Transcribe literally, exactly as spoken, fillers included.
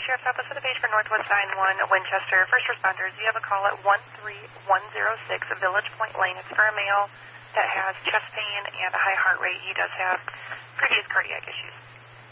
Sheriff's Office with a page for Northwest nine one Winchester. First responders, you have a call at one three one zero six Village Point Lane. It's for a male that has chest pain and a high heart rate. He does have previous cardiac issues.